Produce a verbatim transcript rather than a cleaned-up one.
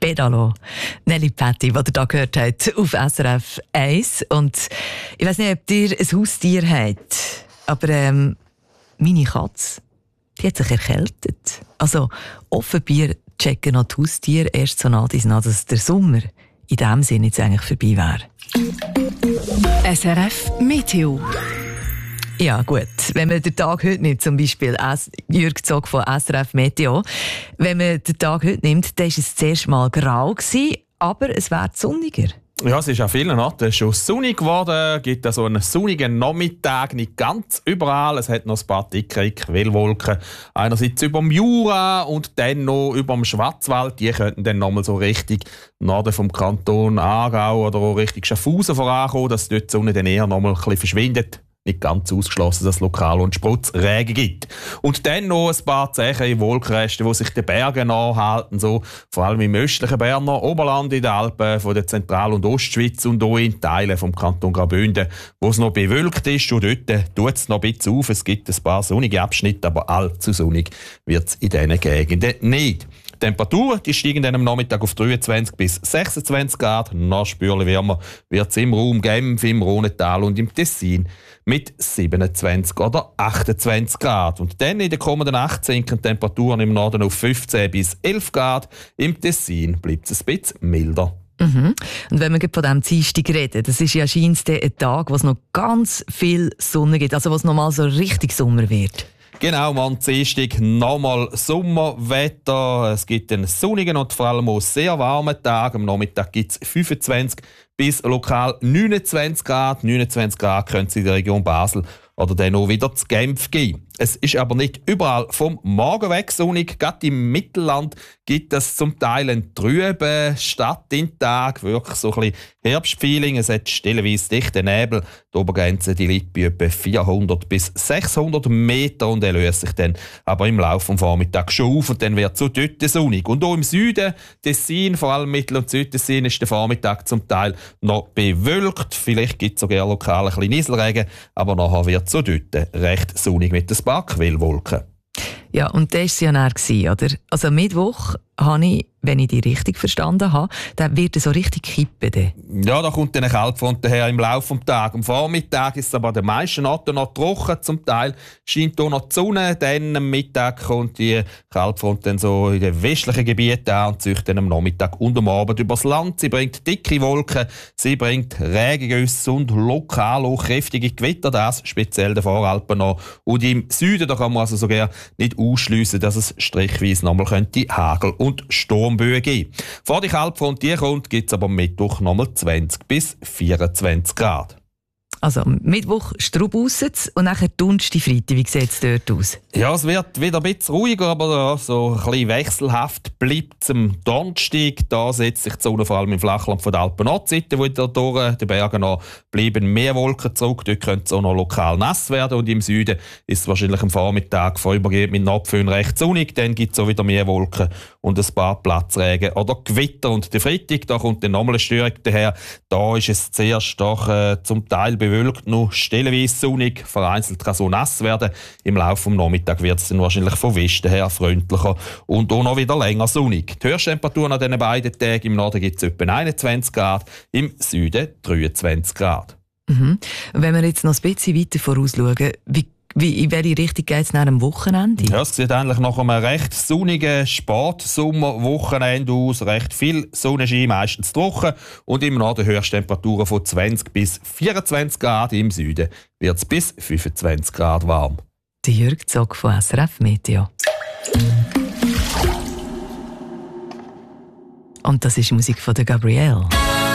Pedalo. Nelly Patti, die ihr da gehört habt, auf S R F eins. Und ich weiss nicht, ob ihr ein Haustier habt, aber ähm, meine Katze, die hat sich erkältet. Also, Offenbier checken noch die Haustiere erst so nah, dass der Sommer in diesem Sinne jetzt eigentlich vorbei wäre. S R F Meteo. Ja, gut. Wenn man den Tag heute nimmt, zum Beispiel Jürg Zog von S R F Meteo, wenn man den Tag heute nimmt, dann war es zuerst mal grau gewesen, aber es wird sonniger. Ja, es ist an vielen Orten schon sonnig geworden. Es gibt so einen sonnigen Nachmittag, nicht ganz überall. Es hat noch ein paar dickere Quellwolken. Einerseits über dem Jura und dann noch über dem Schwarzwald. Die könnten dann noch mal so richtig Norden vom Kanton Aargau oder auch Richtung Schaffhausen vorankommen, dass dort die Sonne dann eher noch mal ein bisschen verschwindet. Nicht ganz ausgeschlossen, dass es lokal und Sprotzregen gibt. Und dann noch ein paar zähe Wolkenreste, die sich den Bergen anhalten, so, vor allem im östlichen Berner Oberland, in den Alpen, von der Zentral- und Ostschweiz und auch in Teilen vom Kanton Graubünden, wo es noch bewölkt ist. Und dort tut es noch ein bisschen auf. Es gibt ein paar sonnige Abschnitte, aber allzu sonnig wird es in diesen Gegenden nicht. Die Temperaturen die steigen dann am Nachmittag auf dreiundzwanzig bis sechsundzwanzig Grad. Noch spürlich wärmer wird es im Raum Genf, im Rhonetal und im Tessin mit siebenundzwanzig oder achtundzwanzig Grad. Und dann in der kommenden Nacht sinken die Temperaturen im Norden auf fünfzehn bis elf Grad. Im Tessin bleibt es ein bisschen milder. Mhm. Und wenn wir von diesem Dienstag reden, das ist ja scheinbar ein Tag, wo es noch ganz viel Sonne gibt, also wo es noch mal so richtig Sommer wird. Genau, am Dienstag nochmal Sommerwetter. Es gibt einen sonnigen und vor allem auch sehr warmen Tag. Am Nachmittag gibt es fünfundzwanzig bis lokal neunundzwanzig Grad. neunundzwanzig Grad können es in der Region Basel oder dann auch wieder zu Genf geben. Es ist aber nicht überall vom Morgen weg sonnig. Gerade im Mittelland gibt es zum Teil einen trüben Stadttag, wirklich so ein bisschen Herbstfeeling. Es hat stellenweise dichten Nebel. Die Obergrenze die liegt bei etwa vierhundert bis sechshundert Meter und er löst sich dann aber im Laufe des Vormittags schon auf und dann wird es so dort sonnig. Und auch im Süden, Tessin, vor allem Mittel- und Südtessin, ist der Vormittag zum Teil noch bewölkt. Vielleicht gibt es sogar lokal ein bisschen Nieselregen, aber nachher wird es so dort recht sonnig mit ein paar Quellwolken. Ja, und das war es ja dann, oder? Also Mittwoch habe ich, wenn ich die richtig verstanden habe, dann wird es so richtig kippen. Dann. Ja, da kommt dann eine Kaltfront daher im Laufe des Tages. Am Vormittag ist es aber an den meisten Orten noch trocken. Zum Teil scheint auch noch die Sonne. Dann am Mittag kommt die Kaltfront dann so in den westlichen Gebieten an und zieht dann am Nachmittag und am Abend übers Land. Sie bringt dicke Wolken, sie bringt Regengüsse und lokal auch kräftige Gewitter. Das speziell der Voralpen noch. Und im Süden da kann man also sogar nicht ausschliessen, dass es strichweise nochmal könnte Hagel und Sturmböen geben. Vor die Kaltfront die kommt, gibt es aber am Mittwoch nochmal zwanzig bis vierundzwanzig Grad. Also Mittwoch Strub raus und nachher Donnerstag, Freitag. Wie sieht es dort aus? Ja, es wird wieder ein bisschen ruhiger, aber ja, so ein bisschen wechselhaft bleibt es am Donnerstag. Da setzt sich die Sonne vor allem im Flachland von der Alpen-Nordseite, wo da durch den Bergen noch bleiben mehr Wolken zurück. Dort könnte es auch noch lokal nass werden. Und im Süden ist es wahrscheinlich am Vormittag vorübergehend mit Nordföhn recht sonnig. Dann gibt es auch wieder mehr Wolken und ein paar Platzregen oder Gewitter. Und der Freitag, da kommt dann nochmal eine Störung daher. Da ist es zuerst doch äh, zum Teil bewölkt, noch stellenweise sonnig. Vereinzelt kann so nass werden. Im Laufe des Nachmittags wird es dann wahrscheinlich von Westen her freundlicher und auch noch wieder länger sonnig. Die Höchsttemperaturen an diesen beiden Tagen im Norden gibt es etwa einundzwanzig Grad, im Süden dreiundzwanzig Grad. Mhm. Wenn wir jetzt noch ein bisschen weiter vorausschauen, wie Wie, in welche Richtung geht es nach dem Wochenende? Ja, es sieht eigentlich nach einem recht sonnigen Sportsommerwochenende aus. Recht viel Sonnenschein, meistens trocken. Und im Norden Höchsttemperaturen von zwanzig bis vierundzwanzig Grad. Im Süden wird es bis fünfundzwanzig Grad warm. Der Jürg Zog von S R F Meteo. Und das ist Musik von der Gabrielle.